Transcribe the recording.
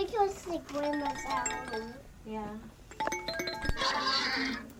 think it was like grandma's at home. Yeah.